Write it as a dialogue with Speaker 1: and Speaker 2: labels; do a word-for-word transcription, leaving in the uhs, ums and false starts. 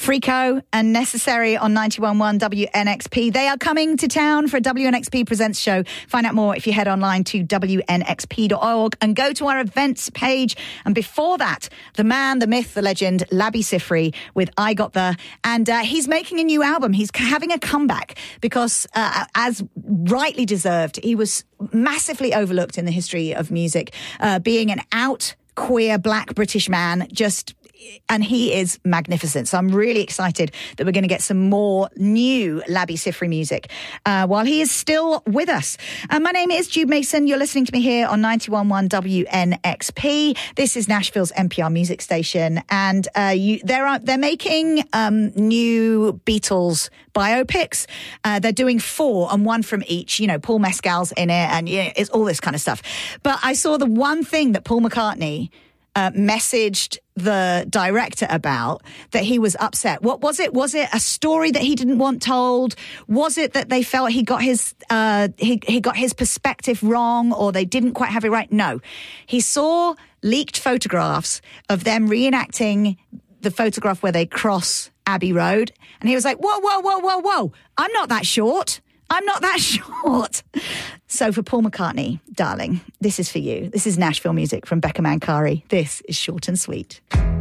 Speaker 1: Freako and Necessary on ninety-one point one W N X P. They are coming to town for a W N X P Presents show. Find out more if you head online to W N X P dot org and go to our events page. And before that, the man, the myth, the legend, Labi Siffre with I Got The. And uh, he's making a new album. He's having a comeback because, uh, as rightly deserved, he was massively overlooked in the history of music, uh, being an out queer black British man, just and he is magnificent. So I'm really excited that we're going to get some more new Labi Siffre music uh, while he is still with us. Uh, my name is Jude Mason. You're listening to me here on ninety-one point one W N X P. This is Nashville's N P R music station, and uh, you, they're they're making um, new Beatles biopics. Uh, they're doing four and one from each. You know, Paul Mescal's in it, and you know, it's all this kind of stuff. But I saw the one thing that Paul McCartney Uh, messaged the director about, that he was upset. What was it? Was it a story that he didn't want told? Was it that they felt he got his uh, he he got his perspective wrong, or they didn't quite have it right? No, he saw leaked photographs of them reenacting the photograph where they cross Abbey Road, and he was like, "Whoa, whoa, whoa, whoa, whoa! I'm not that short. I'm not that short." So for Paul McCartney, darling, this is for you. This is Nashville music from Becca Mancari. This is Short and Sweet.